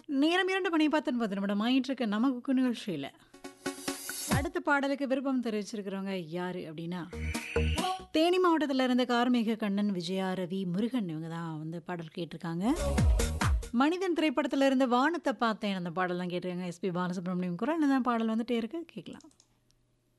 நேரம் 2 மணி 19 நிமிடம் ஆயிட்டிருக்கு நமக்கு நிகழ்ச்சியில. அடுத்த பாடலுக்கு விருப்பம் தெரிவிச்சிருக்கிறவங்க யாரு அப்படின்னா, தேனி மாவட்டத்துல இருந்து கார்மேக கண்ணன், விஜயா, ரவி, முருகன் இவங்க தான் வந்து பாடல் கேட்டிருக்காங்க. மனிதன் திரைப்படத்துல இருந்து வானத்தை பார்த்தேன் அந்த பாடல் தான் கேட்டிருக்காங்க. எஸ்பி பாலசுப்ரமணியம் குரல் தான் பாடல் வந்துட்டே இருக்கு கேட்கலாம்.